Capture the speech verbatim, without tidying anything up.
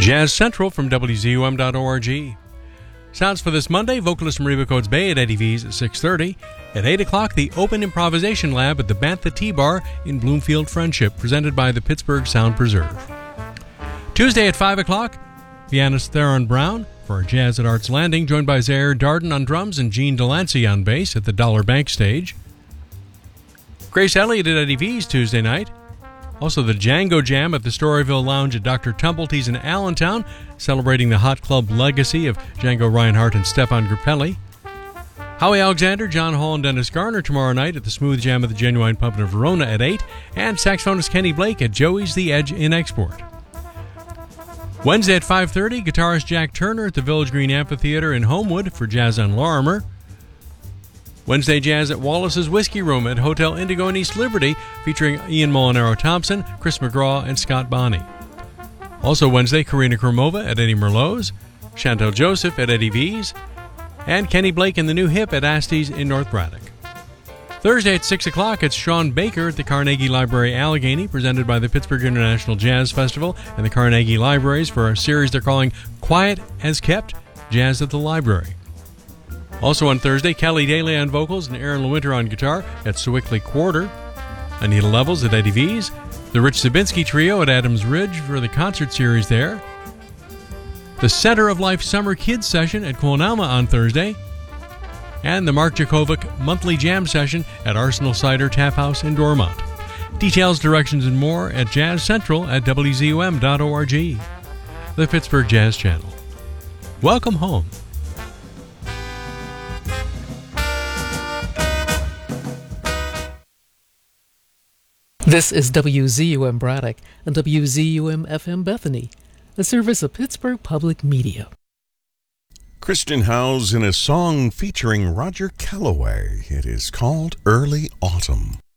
Jazz Central from W Z U M dot org. Sounds for this Monday, vocalist Marie Coates Bay at Eddie V's at six thirty. At eight o'clock, the Open Improvisation Lab at the Bantha Tea Bar in Bloomfield Friendship, presented by the Pittsburgh Sound Preserve. Tuesday at five o'clock, pianist Theron Brown for Jazz at Arts Landing, joined by Zaire Darden on drums and Gene Delancey on bass at the Dollar Bank stage. Grace Elliott at Eddie V's Tuesday night. Also the Django Jam at the Storyville Lounge at Doctor Tumbletee's in Allentown, celebrating the Hot Club legacy of Django Reinhardt and Stefan Grappelli. Howie Alexander, John Hall, and Dennis Garner tomorrow night at the Smooth Jam at the Genuine Pub in Verona at eight, and saxophonist Kenny Blake at Joey's The Edge in Export. Wednesday at five thirty, guitarist Jack Turner at the Village Green Amphitheater in Homewood for Jazz on Lorimer. Wednesday Jazz at Wallace's Whiskey Room at Hotel Indigo in East Liberty, featuring Ian Molinaro-Thompson, Chris McGraw, and Scott Bonney. Also Wednesday, Karina Krumova at Eddie Merlot's, Chantel Joseph at Eddie V's, and Kenny Blake and the New Hip at Asty's in North Braddock. Thursday at six o'clock, it's Sean Baker at the Carnegie Library Allegheny, presented by the Pittsburgh International Jazz Festival and the Carnegie Libraries for a series they're calling Quiet as Kept, Jazz at the Library. Also on Thursday, Kelly Daly on vocals and Aaron LeWinter on guitar at Sewickley Quarter, Anita Levels at Eddie V's, the Rich Zabinski Trio at Adams Ridge for the concert series there, the Center of Life Summer Kids Session at Coonalma on Thursday, and the Mark Jakovic Monthly Jam Session at Arsenal Cider Tap House in Dormont. Details, directions, and more at Jazz Central at W Z U M dot org. The Pittsburgh Jazz Channel. Welcome home. This is W Z U M Braddock and W Z U M F M Bethany, a service of Pittsburgh Public Media. Christian Howes in a song featuring Roger Calloway. It is called Early Autumn.